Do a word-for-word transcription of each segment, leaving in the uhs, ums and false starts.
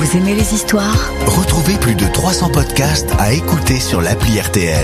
Vous aimez les histoires ? Retrouvez plus de trois cents podcasts à écouter sur l'appli R T L.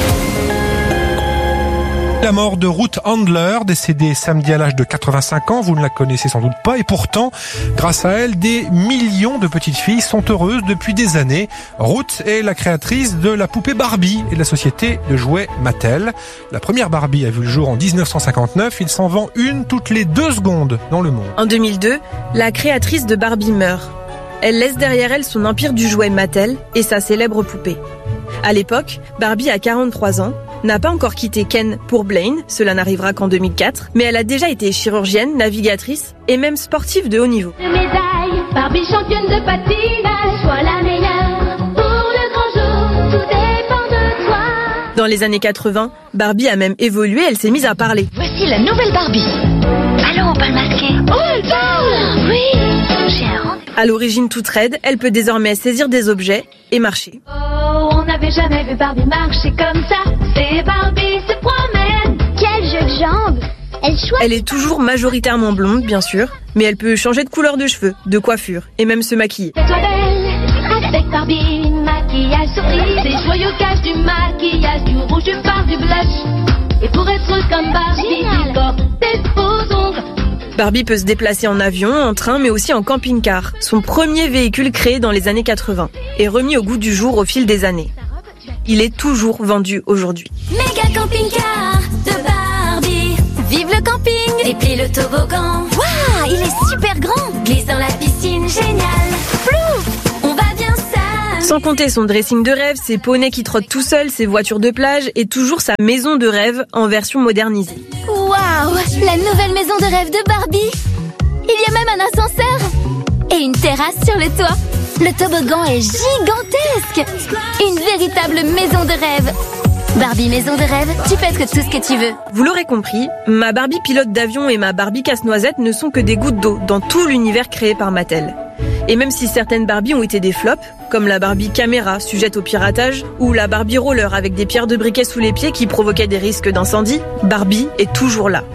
La mort de Ruth Handler, décédée samedi à l'âge de quatre-vingt-cinq ans, vous ne la connaissez sans doute pas, et pourtant, grâce à elle, des millions de petites filles sont heureuses depuis des années. Ruth est la créatrice de la poupée Barbie et de la société de jouets Mattel. La première Barbie a vu le jour en dix-neuf cent cinquante-neuf, il s'en vend une toutes les deux secondes dans le monde. En deux mille deux, la créatrice de Barbie meurt. Elle laisse derrière elle son empire du jouet Mattel et sa célèbre poupée. À l'époque, Barbie a quarante-trois ans, n'a pas encore quitté Ken pour Blaine, cela n'arrivera qu'en deux mille quatre, mais elle a déjà été chirurgienne, navigatrice et même sportive de haut niveau. De médaille, Barbie championne de patinage, sois la meilleure pour le grand jour, tout dépend de toi. Dans les années quatre-vingts, Barbie a même évolué, elle s'est mise à parler. Voici la nouvelle Barbie. Allons au bal masqué. Oh, elle parle! Oui, j'ai un rendez-vous. À l'origine toute raide, elle peut désormais saisir des objets et marcher. Oh, on n'avait jamais vu Barbie marcher comme ça. C'est Barbie se promène. Quel jeu de jambes. Elle choisit. Elle est toujours majoritairement blonde, bien sûr, mais elle peut changer de couleur de cheveux, de coiffure et même se maquiller. Fais-toi belle avec Barbie, maquillage surprise. Des joyaux cachent du maquillage, du rouge, du fard, du blush. Et pour être comme Barbie, il porte des faux ongles. Barbie peut se déplacer en avion, en train, mais aussi en camping-car. Son premier véhicule créé dans les années quatre-vingts et remis au goût du jour au fil des années. Il est toujours vendu aujourd'hui. Méga camping-car de Barbie. Vive le camping. Déplie le toboggan. Waouh, il est super grand. Glisse dans la piscine, génial. Plouf, on va bien ça. Sans compter son dressing de rêve, ses poneys qui trottent tout seuls, ses voitures de plage et toujours sa maison de rêve en version modernisée. Waouh, la nouvelle maison de rêve de Barbie. Il y a même un ascenseur et une terrasse sur le toit. Le toboggan est gigantesque. Une véritable maison de rêve. Barbie maison de rêve, tu peux être tout ce que tu veux. Vous l'aurez compris, ma Barbie pilote d'avion et ma Barbie casse-noisette ne sont que des gouttes d'eau dans tout l'univers créé par Mattel. Et même si certaines Barbies ont été des flops, comme la Barbie caméra sujette au piratage, ou la Barbie roller avec des pierres de briquet sous les pieds qui provoquaient des risques d'incendie, Barbie est toujours là.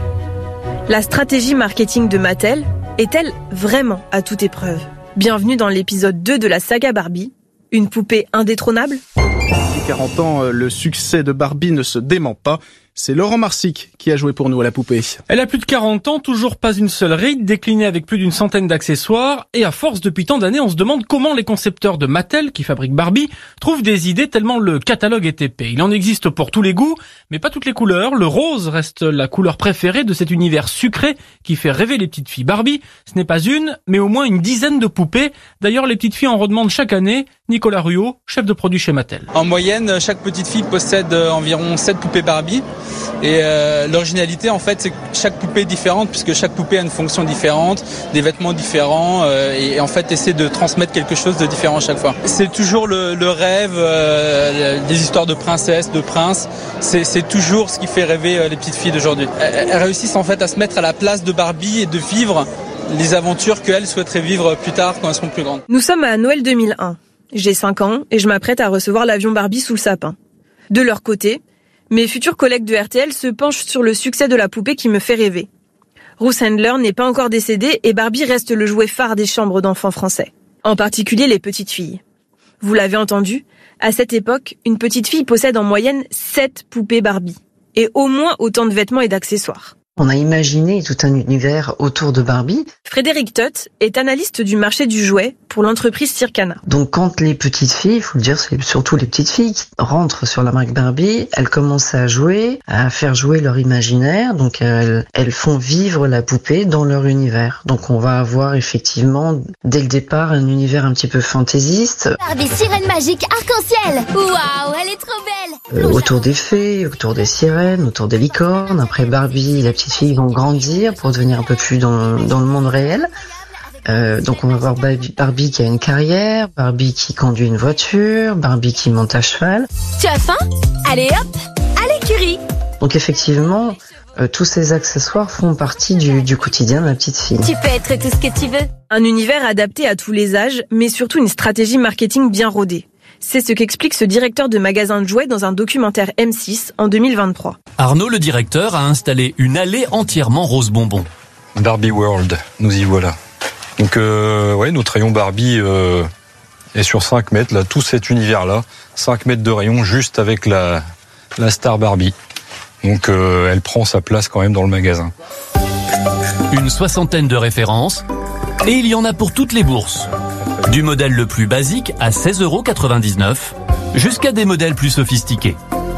La stratégie marketing de Mattel est-elle vraiment à toute épreuve ? Bienvenue dans l'épisode deux de la saga Barbie, une poupée indétrônable ? Depuis quarante ans, le succès de Barbie ne se dément pas. C'est Laurent Marsic qui a joué pour nous à la poupée. Elle a plus de quarante ans, toujours pas une seule ride, déclinée avec plus d'une centaine d'accessoires. Et à force, depuis tant d'années, on se demande comment les concepteurs de Mattel, qui fabriquent Barbie, trouvent des idées tellement le catalogue est épais. Il en existe pour tous les goûts, mais pas toutes les couleurs. Le rose reste la couleur préférée de cet univers sucré qui fait rêver les petites filles. Barbie, ce n'est pas une, mais au moins une dizaine de poupées. D'ailleurs, les petites filles en redemandent chaque année. Nicolas Ruot, chef de produit chez Mattel. En moyenne, chaque petite fille possède environ sept poupées Barbie. Et euh, l'originalité, en fait, c'est que chaque poupée est différente, puisque chaque poupée a une fonction différente, des vêtements différents, euh, et, et en fait, essaie de transmettre quelque chose de différent à chaque fois. C'est toujours le, le rêve, euh, des histoires de princesses, de princes. C'est, c'est toujours ce qui fait rêver euh, les petites filles d'aujourd'hui. Elles, elles réussissent en fait à se mettre à la place de Barbie et de vivre les aventures qu'elles souhaiteraient vivre plus tard quand elles seront plus grandes. Nous sommes à Noël deux mille un. J'ai cinq ans et je m'apprête à recevoir l'avion Barbie sous le sapin. De leur côté, mes futurs collègues de R T L se penchent sur le succès de la poupée qui me fait rêver. Ruth Handler n'est pas encore décédée et Barbie reste le jouet phare des chambres d'enfants français. En particulier les petites filles. Vous l'avez entendu, à cette époque, une petite fille possède en moyenne sept poupées Barbie. Et au moins autant de vêtements et d'accessoires. On a imaginé tout un univers autour de Barbie. Frédéric Toth est analyste du marché du jouet pour l'entreprise Circana. Donc quand les petites filles, il faut le dire, c'est surtout les petites filles qui rentrent sur la marque Barbie, elles commencent à jouer, à faire jouer leur imaginaire, donc elles, elles font vivre la poupée dans leur univers. Donc on va avoir effectivement, dès le départ, un univers un petit peu fantaisiste. Barbie sirène magique arc-en-ciel. Waouh, elle est trop belle. Euh, autour des fées, autour des sirènes, autour des licornes. Après Barbie, la petite filles vont grandir pour devenir un peu plus dans, dans le monde réel. Euh, donc on va voir Barbie, Barbie qui a une carrière, Barbie qui conduit une voiture, Barbie qui monte à cheval. Tu as faim ? Allez hop, à l'écurie. Donc effectivement, euh, tous ces accessoires font partie du, du quotidien de la petite fille. Tu peux être tout ce que tu veux. Un univers adapté à tous les âges, mais surtout une stratégie marketing bien rodée. C'est ce qu'explique ce directeur de magasin de jouets dans un documentaire M six en deux mille vingt-trois. Arnaud, le directeur, a installé une allée entièrement rose bonbon. Barbie World, nous y voilà. Donc euh, ouais, notre rayon Barbie euh, Et sur cinq mètres, là, tout cet univers-là, cinq mètres de rayon juste avec la, la star Barbie. Donc euh, elle prend sa place quand même dans le magasin. Une soixantaine de références, et il y en a pour toutes les bourses. Du modèle le plus basique à seize euros quatre-vingt-dix-neuf, jusqu'à des modèles plus sophistiqués.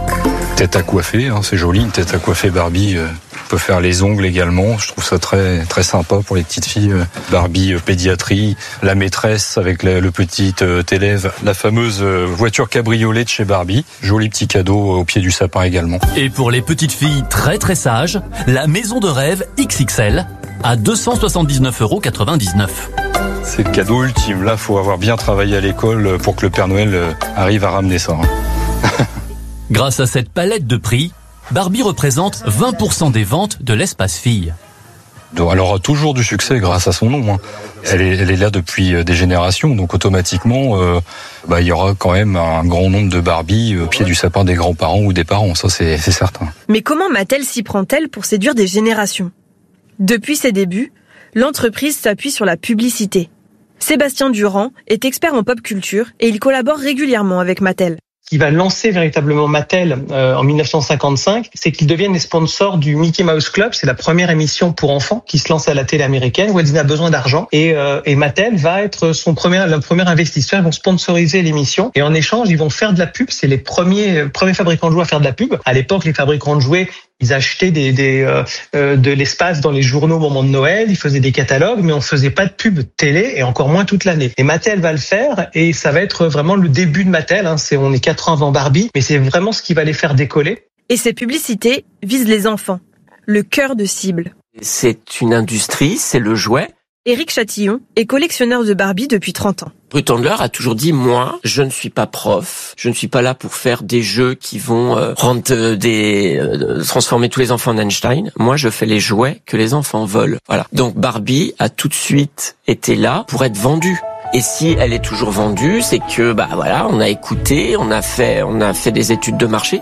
Tête à coiffer, hein, c'est joli, une tête à coiffer Barbie. Euh, on peut faire les ongles également, je trouve ça très très sympa pour les petites filles. Euh, Barbie euh, pédiatrie, la maîtresse avec la, le petit euh, élève, la fameuse euh, voiture cabriolet de chez Barbie. Joli petit cadeau euh, au pied du sapin également. Et pour les petites filles très très sages, la maison de rêve X X L à deux cent soixante-dix-neuf euros quatre-vingt-dix-neuf. C'est le cadeau ultime, là faut avoir bien travaillé à l'école pour que le Père Noël euh, arrive à ramener ça. Hein. Grâce à cette palette de prix, Barbie représente vingt pour cent des ventes de l'espace fille. Elle aura toujours du succès grâce à son nom. Hein. Elle est, elle est là depuis des générations, donc automatiquement, euh, bah, il y aura quand même un grand nombre de Barbie au pied du sapin des grands-parents ou des parents, ça c'est, c'est certain. Mais comment Mattel s'y prend-elle pour séduire des générations ? Depuis ses débuts, l'entreprise s'appuie sur la publicité. Sébastien Durand est expert en pop culture et il collabore régulièrement avec Mattel. Ce qui va lancer véritablement Mattel euh, en dix-neuf cent cinquante-cinq, c'est qu'ils deviennent les sponsors du Mickey Mouse Club. C'est la première émission pour enfants qui se lance à la télé américaine. Walt Disney a besoin d'argent et, euh, et Mattel va être son premier, le premier investisseur. Ils vont sponsoriser l'émission et en échange, ils vont faire de la pub. C'est les premiers, premiers fabricants de jouets à faire de la pub. À l'époque, les fabricants de jouets, ils achetaient des, des, euh, euh, de l'espace dans les journaux au moment de Noël, ils faisaient des catalogues, mais on faisait pas de pub télé et encore moins toute l'année. Et Mattel va le faire et ça va être vraiment le début de Mattel. Hein. C'est, on est quatre ans avant Barbie, mais c'est vraiment ce qui va les faire décoller. Et ces publicités visent les enfants, le cœur de cible. C'est une industrie, c'est le jouet. Éric Chatillon est collectionneur de Barbie depuis trente ans. Ruth Handler a toujours dit, moi, je ne suis pas prof, je ne suis pas là pour faire des jeux qui vont euh, rendre euh, des euh, transformer tous les enfants en Einstein. Moi, je fais les jouets que les enfants veulent. Voilà. Donc Barbie a tout de suite été là pour être vendue. Et si elle est toujours vendue, c'est que bah voilà, on a écouté, on a fait on a fait des études de marché.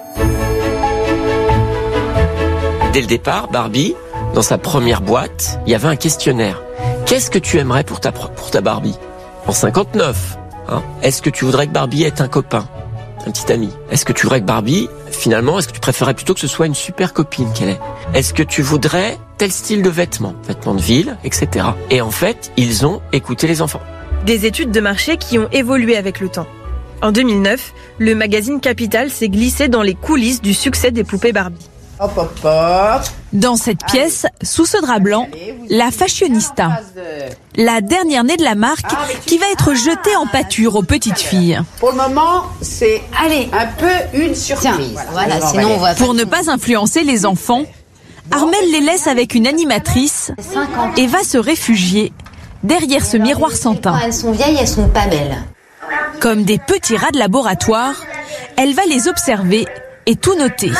Dès le départ, Barbie, dans sa première boîte, il y avait un questionnaire. Qu'est-ce que tu aimerais pour ta, pour ta Barbie ? En cinquante-neuf, hein, est-ce que tu voudrais que Barbie ait un copain, un petit ami ? Est-ce que tu voudrais que Barbie, finalement, est-ce que tu préférerais plutôt que ce soit une super copine qu'elle est ? Est-ce que tu voudrais tel style de vêtements, vêtements de ville, et cetera. Et en fait, ils ont écouté les enfants. Des études de marché qui ont évolué avec le temps. En deux mille neuf, le magazine Capital s'est glissé dans les coulisses du succès des poupées Barbie. Hop, hop, hop. Dans cette pièce, sous ce drap blanc, la fashionista, la dernière née de la marque qui va être jetée en pâture aux petites filles. Pour le moment, c'est allez un peu une surprise. Tiens, voilà, voilà sinon on va Pour ne pas influencer les enfants, Armelle les laisse avec une animatrice et va se réfugier derrière ce miroir sans teint. Elles sont vieilles, elles sont pas belles. Comme des petits rats de laboratoire, elle va les observer et tout noter.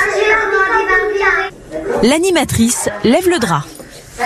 L'animatrice lève le drap. Ouais,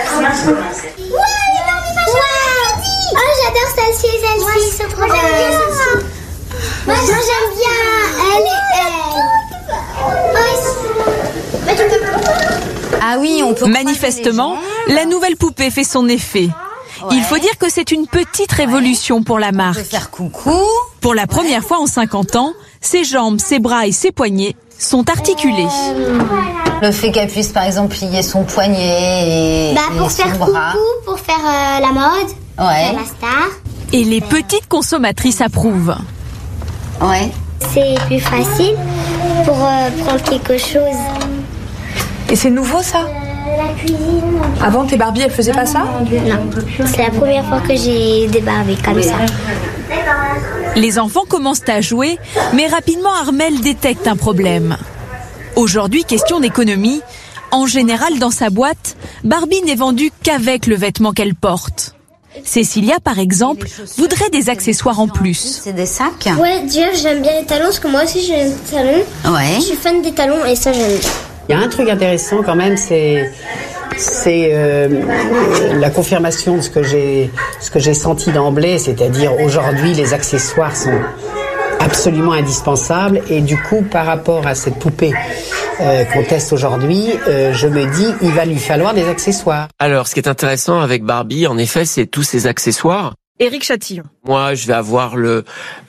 oh, j'adore celle-ci, celle-ci, c'est trop bien. Moi, j'aime bien. Elle et elle. Mais tu peux... Ah oui, on peut. Manifestement, la nouvelle poupée fait son effet. Ouais. Il faut dire que c'est une petite révolution pour la marque. On peut faire coucou. Pour la première ouais. fois en cinquante ans, ses jambes, ses bras et ses poignets sont articulés. Le fait qu'elle puisse par exemple plier son poignet et, bah, pour et son faire bras. Coucou, pour faire euh, la mode, ouais. faire la star. Et les petites consommatrices approuvent. Ouais. C'est plus facile pour euh, prendre quelque chose. Et c'est nouveau ça ? La cuisine. Avant tes Barbies, elles faisaient pas ça ? Non. C'est la première fois que j'ai des Barbies comme ça. Les enfants commencent à jouer, mais rapidement Armelle détecte un problème. Aujourd'hui, question d'économie. En général, dans sa boîte, Barbie n'est vendue qu'avec le vêtement qu'elle porte. Cécilia, par exemple, voudrait des accessoires en plus. C'est des sacs ? Ouais, déjà, j'aime bien les talons, parce que moi aussi, j'ai des talons. Ouais. Je suis fan des talons, et ça, j'aime bien. Il y a un truc intéressant quand même, c'est c'est euh, la confirmation de ce que j'ai ce que j'ai senti d'emblée, c'est-à-dire aujourd'hui les accessoires sont absolument indispensables et du coup par rapport à cette poupée euh, qu'on teste aujourd'hui, euh, je me dis il va lui falloir des accessoires. Alors ce qui est intéressant avec Barbie, en effet, c'est tous ces accessoires. Éric Chatillon. Moi, je vais avoir le,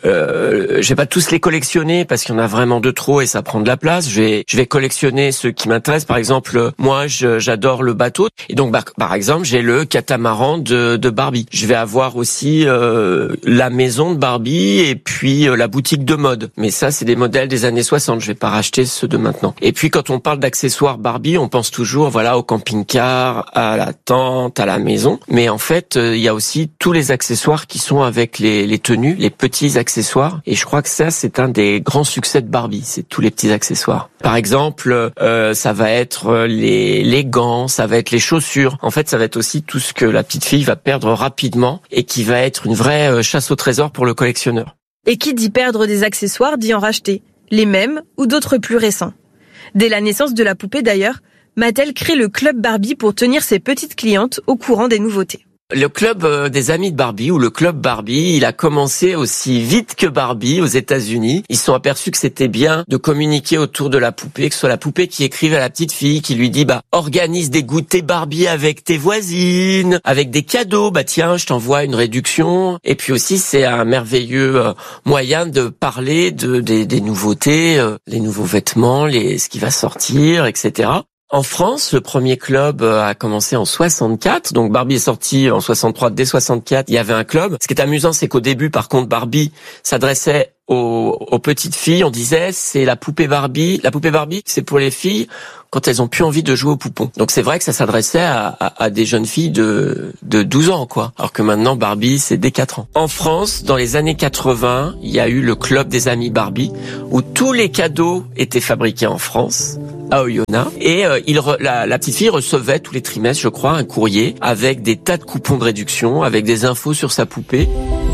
euh, je vais pas tous les collectionner parce qu'il y en a vraiment de trop et ça prend de la place. Je vais, je vais collectionner ceux qui m'intéressent. Par exemple, moi, je, j'adore le bateau et donc, par, par exemple, j'ai le catamaran de, de Barbie. Je vais avoir aussi euh, la maison de Barbie et puis euh, la boutique de mode. Mais ça, c'est des modèles des années soixante. Je vais pas racheter ceux de maintenant. Et puis, quand on parle d'accessoires Barbie, on pense toujours, voilà, au camping-car, à la tente, à la maison. Mais en fait, il euh, y a aussi tous les accessoires qui sont avec les, les tenues, les petits accessoires. Et je crois que ça, c'est un des grands succès de Barbie, c'est tous les petits accessoires. Par exemple, euh, ça va être les, les gants, ça va être les chaussures. En fait, ça va être aussi tout ce que la petite fille va perdre rapidement et qui va être une vraie chasse au trésor pour le collectionneur. Et qui dit perdre des accessoires dit en racheter, les mêmes ou d'autres plus récents. Dès la naissance de la poupée d'ailleurs, Mattel crée le Club Barbie pour tenir ses petites clientes au courant des nouveautés. Le club des amis de Barbie ou le club Barbie, il a commencé aussi vite que Barbie aux États-Unis. Ils se sont aperçus que c'était bien de communiquer autour de la poupée, que ce soit la poupée qui écrive à la petite fille, qui lui dit bah organise des goûters Barbie avec tes voisines, avec des cadeaux, bah tiens, je t'envoie une réduction. Et puis aussi c'est un merveilleux moyen de parler de des, des nouveautés, les nouveaux vêtements, les ce qui va sortir, et cetera. En France, le premier club a commencé en soixante-quatre, donc Barbie est sortie en soixante-trois, dès soixante-quatre, il y avait un club. Ce qui est amusant, c'est qu'au début, par contre, Barbie s'adressait aux, aux petites filles. On disait, c'est la poupée Barbie. La poupée Barbie, c'est pour les filles quand elles ont plus envie de jouer au poupon. Donc c'est vrai que ça s'adressait à, à, à des jeunes filles de, de douze ans, quoi. Alors que maintenant, Barbie, c'est dès quatre ans. En France, dans les années quatre-vingts, il y a eu le club des amis Barbie, où tous les cadeaux étaient fabriqués en France, à Oyonnax. Et euh, il re, la, la petite fille recevait tous les trimestres, je crois, un courrier avec des tas de coupons de réduction, avec des infos sur sa poupée.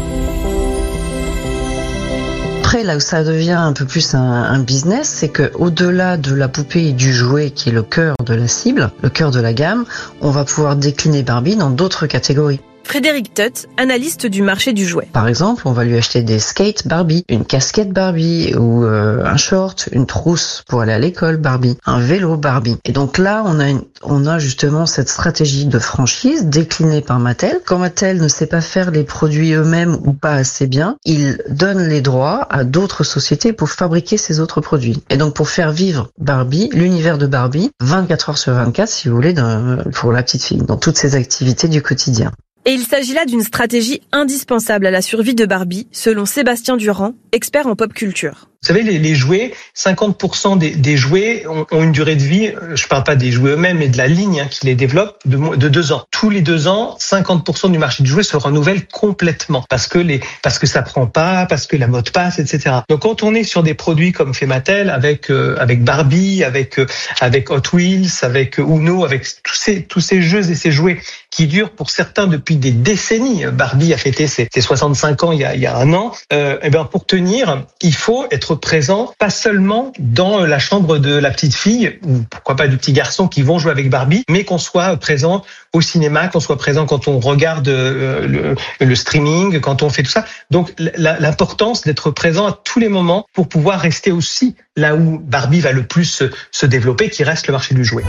Après, là où ça devient un peu plus un, un business, c'est que au-delà de la poupée et du jouet qui est le cœur de la cible, le cœur de la gamme, on va pouvoir décliner Barbie dans d'autres catégories. Frédéric Tutt, analyste du marché du jouet. Par exemple, on va lui acheter des skates Barbie, une casquette Barbie ou euh, un short, une trousse pour aller à l'école Barbie, un vélo Barbie. Et donc là, on a une, on a justement cette stratégie de franchise déclinée par Mattel. Quand Mattel ne sait pas faire les produits eux-mêmes ou pas assez bien, il donne les droits à d'autres sociétés pour fabriquer ces autres produits. Et donc pour faire vivre Barbie, l'univers de Barbie, vingt-quatre heures sur vingt-quatre, si vous voulez, pour la petite fille, dans toutes ses activités du quotidien. Et il s'agit là d'une stratégie indispensable à la survie de Barbie, selon Sébastien Durand, expert en pop culture. Vous savez, les, les jouets, cinquante pour cent des, des jouets ont, ont une durée de vie, je parle pas des jouets eux-mêmes, mais de la ligne hein, qui les développe, de, de deux ans. Tous les deux ans, cinquante pour cent du marché du jouet se renouvelle complètement parce que les, parce que ça prend pas, parce que la mode passe, et cetera. Donc quand on est sur des produits comme fait Mattel, avec euh, avec Barbie, avec euh, avec Hot Wheels, avec Uno, avec tous ces tous ces jeux et ces jouets qui durent pour certains depuis des décennies. Barbie a fêté ses, ses soixante-cinq ans il y a il y a un an. Euh, et ben pour tenir, il faut être présent, pas seulement dans la chambre de la petite fille, ou pourquoi pas du petit garçon qui vont jouer avec Barbie, mais qu'on soit présent au cinéma, qu'on soit présent quand on regarde le, le streaming, quand on fait tout ça. Donc la, l'importance d'être présent à tous les moments pour pouvoir rester aussi là où Barbie va le plus se, se développer, qui reste le marché du jouet.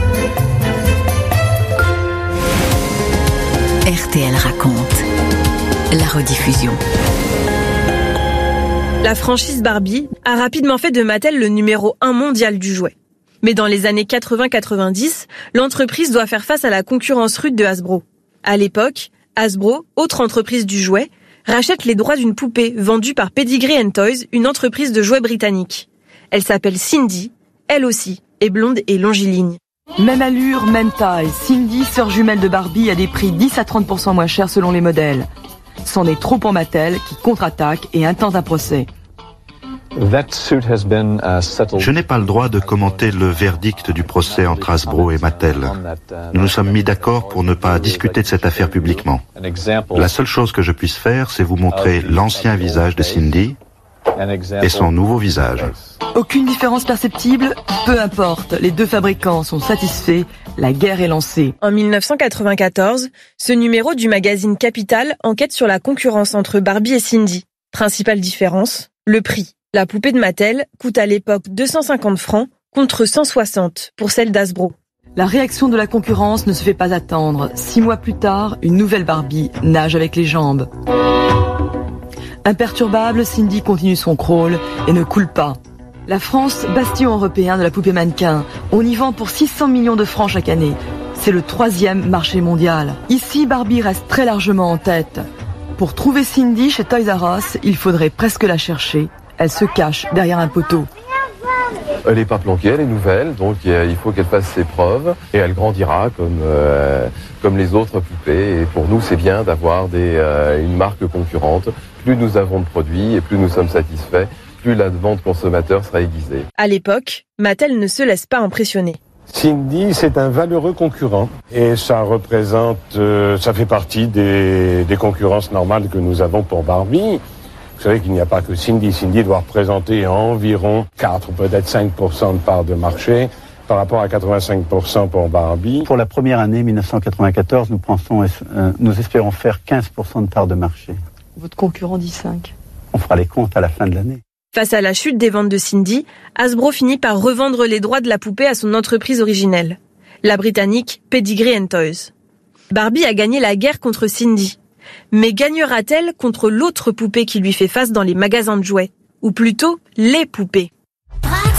R T L raconte la rediffusion. La franchise Barbie a rapidement fait de Mattel le numéro un mondial du jouet. Mais dans les années quatre-vingts quatre-vingt-dix, l'entreprise doit faire face à la concurrence rude de Hasbro. À l'époque, Hasbro, autre entreprise du jouet, rachète les droits d'une poupée vendue par Pedigree and Toys, une entreprise de jouets britannique. Elle s'appelle Cindy, elle aussi, est blonde et longiligne. Même allure, même taille, Cindy, sœur jumelle de Barbie, a des prix dix à trente pour cent moins chers selon les modèles. C'en est trop pour Mattel, qui contre-attaque et intente un procès. Je n'ai pas le droit de commenter le verdict du procès entre Hasbro et Mattel. Nous nous sommes mis d'accord pour ne pas discuter de cette affaire publiquement. La seule chose que je puisse faire, c'est vous montrer l'ancien visage de Cindy et son nouveau visage. Aucune différence perceptible, peu importe, les deux fabricants sont satisfaits, la guerre est lancée. En dix-neuf cent quatre-vingt-quatorze, ce numéro du magazine Capital enquête sur la concurrence entre Barbie et Cindy. Principale différence, le prix. La poupée de Mattel coûte à l'époque deux cent cinquante francs contre cent soixante pour celle d'Hasbro. La réaction de la concurrence ne se fait pas attendre. Six mois plus tard, une nouvelle Barbie nage avec les jambes. Imperturbable, Cindy continue son crawl et ne coule pas. La France, bastion européen de la poupée mannequin. On y vend pour six cents millions de francs chaque année. C'est le troisième marché mondial. Ici, Barbie reste très largement en tête. Pour trouver Cindy chez Toys R Us, il faudrait presque la chercher. Elle se cache derrière un poteau. Elle n'est pas planquée, elle est nouvelle, donc il faut qu'elle fasse ses preuves et elle grandira comme, euh, comme les autres poupées. Et pour nous, c'est bien d'avoir des, euh, une marque concurrente. Plus nous avons de produits et plus nous sommes satisfaits, plus la demande consommateur sera aiguisée. À l'époque, Mattel ne se laisse pas impressionner. Cindy, c'est un valeureux concurrent et ça représente, euh, ça fait partie des, des concurrences normales que nous avons pour Barbie. Vous savez qu'il n'y a pas que Cindy. Cindy doit représenter environ quatre, peut-être cinq pour cent de part de marché par rapport à quatre-vingt-cinq pour cent pour Barbie. Pour la première année, mille neuf cent quatre-vingt-quatorze, nous pensons, euh, nous espérons faire quinze pour cent de part de marché. Votre concurrent dit cinq. On fera les comptes à la fin de l'année. Face à la chute des ventes de Cindy, Hasbro finit par revendre les droits de la poupée à son entreprise originelle, la britannique Pedigree and Toys. Barbie a gagné la guerre contre Cindy. Mais gagnera-t-elle contre l'autre poupée qui lui fait face dans les magasins de jouets? Ou plutôt, les poupées?